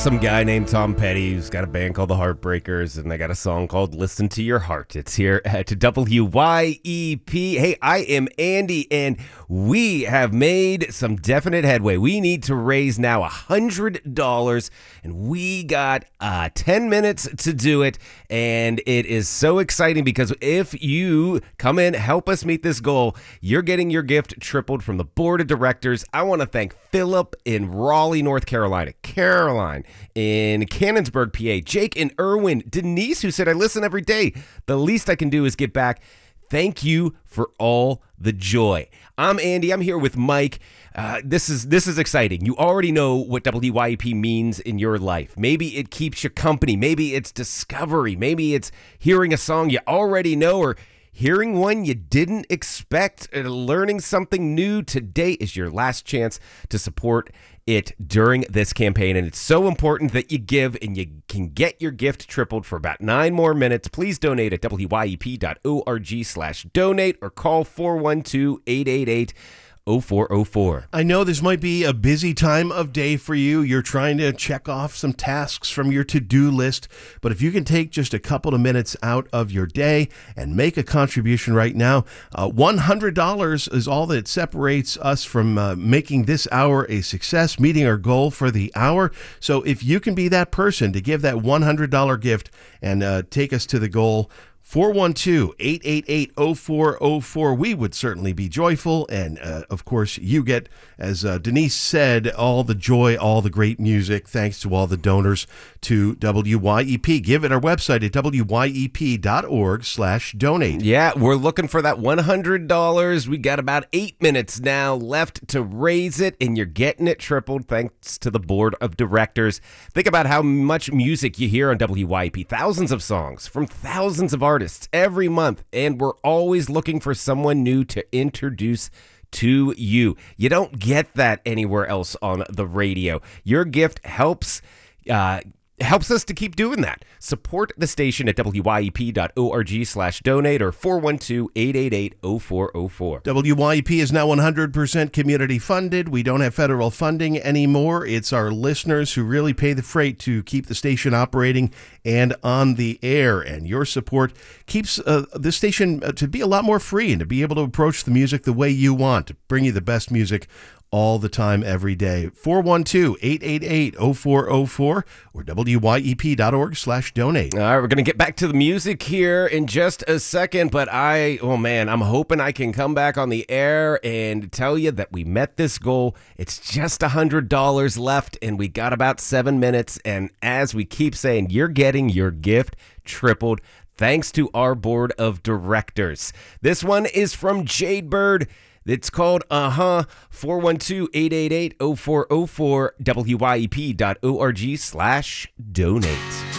Some guy named Tom Petty who's got a band called the Heartbreakers, and they got a song called Listen to Your Heart. It's here at WYEP. Hey, I am Andy, and we have made some definite headway. We need to raise now $100, and we got 10 minutes to do it, and it is so exciting because if you come in, help us meet this goal, you're getting your gift tripled from the board of directors. I want to thank Philip in Raleigh, North Carolina, Caroline in Cannonsburg, PA, Jake in Irwin, Denise, who said, I listen every day. The least I can do is give back. Thank you for all the joy. I'm Andy. I'm here with Mike. This is exciting. You already know what WYEP means in your life. Maybe it keeps you company. Maybe it's discovery. Maybe it's hearing a song you already know or hearing one you didn't expect, learning something new. Today is your last chance to support it during this campaign, and it's so important that you give, and you can get your gift tripled for about 9 more minutes. Please donate at wyep.org/donate or call 412-888-0404. I know this might be a busy time of day for you. You're trying to check off some tasks from your to-do list, but if you can take just a couple of minutes out of your day and make a contribution right now, $100 is all that separates us from making this hour a success, meeting our goal for the hour. So if you can be that person to give that $100 gift and take us to the goal, 412-888-0404. We would certainly be joyful. And, of course, you get, as Denise said, all the joy, all the great music, thanks to all the donors to WYEP. Give it our website at wyep.org/donate. Yeah, we're looking for that $100. We got about 8 minutes now left to raise it, and you're getting it tripled thanks to the board of directors. Think about how much music you hear on WYEP. Thousands of songs from thousands of artists every month, and we're always looking for someone new to introduce to you. You don't get that anywhere else on the radio. Your gift helps us to keep doing that. Support the station at wyep.org/donate or 412-888-0404. WYEP is now 100% community funded. We don't have federal funding anymore. It's our listeners who really pay the freight to keep the station operating and on the air. And your support keeps the station to be a lot more free and to be able to approach the music the way you want, to bring you the best music all the time, every day. 412-888-0404 or wyep.org/donate. All right, we're going to get back to the music here in just a second, but I'm hoping I can come back on the air and tell you that we met this goal. It's just $100 left, and we got about 7 minutes, and as we keep saying, you're getting your gift tripled thanks to our board of directors. This one is from Jadebird. It's called 412-888-0404, wyep.org/donate.